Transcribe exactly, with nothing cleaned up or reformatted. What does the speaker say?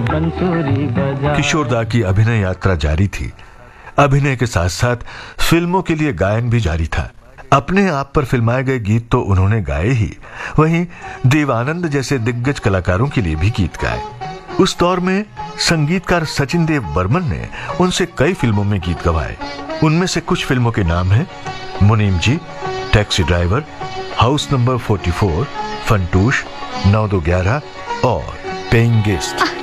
बंसुरी बजा। किशोर दा की अभिनय यात्रा जारी थी। अभिनय के साथ साथ फिल्मों के लिए गायन भी जारी था। अपने आप पर फिल्माए गए गीत तो उन्होंने गाए ही, वहीं देवानंद जैसे दिग्गज कलाकारों के लिए भी गीत गाए। उस दौर में संगीतकार सचिन देव बर्मन ने उनसे कई फिल्मों में गीत गवाए। उनमें से कुछ फिल्मों के नाम हैं मुनीम जी, टैक्सी ड्राइवर, हाउस नंबर चौवालीस, फंटूश, नौ दो ग्यारह और पेइंग गेस्ट।